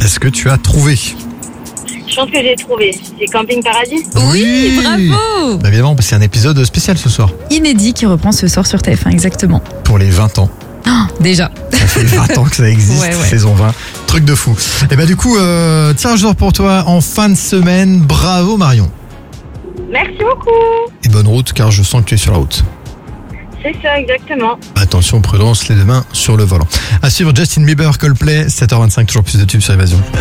Est-ce que tu as trouvé? Je pense que j'ai trouvé. C'est Camping Paradis. Oui, bravo. Bah, évidemment, c'est un épisode spécial ce soir. Inédit qui reprend ce soir sur TF1, exactement. Pour les 20 ans. Déjà. Ça fait 20 ans que ça existe, Ouais. saison 20. Truc de fou. Et bah du coup, tirage d'or pour toi en fin de semaine. Bravo Marion. Merci beaucoup. Et bonne route car je sens que tu es sur la route. C'est ça, exactement. Attention, prudence, les deux mains sur le volant. À suivre Justin Bieber, Coldplay, 7h25, toujours plus de tubes sur Évasion.